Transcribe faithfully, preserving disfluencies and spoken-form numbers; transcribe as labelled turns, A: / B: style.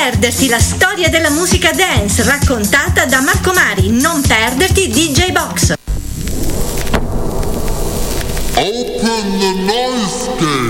A: perderti la storia della musica dance raccontata da Marco Mari. Non perderti D J Box.
B: Open the noise gate.